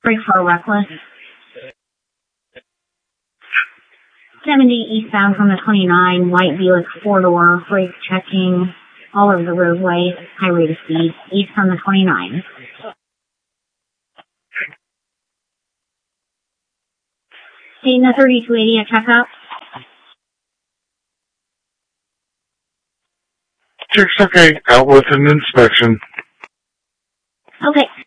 Brake car reckless. 70 eastbound from the 29, white Buick 4-door, brake checking all over the roadway, high rate of speed, east from the 29. Taking the 3280 at checkup. Check's okay. Out with an inspection. Okay.